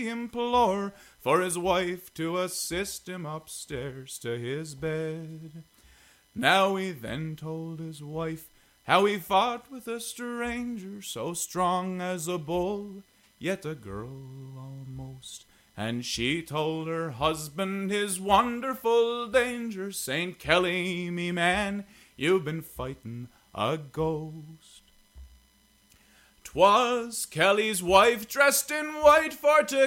implore for his wife to assist him upstairs to his bed. Now he then told his wife how he fought with a stranger so strong as a bull, yet a girl almost. And she told her husband his wonderful danger. St. Kelly, me man, you've been fighting a ghost. 'Twas Kelly's wife dressed in white for to